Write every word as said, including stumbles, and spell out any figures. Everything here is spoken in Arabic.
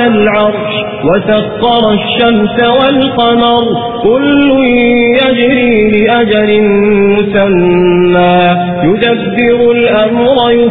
على العرش وسخر الشمس والقمر كل يجري لأجل مسمى يدبر الأمر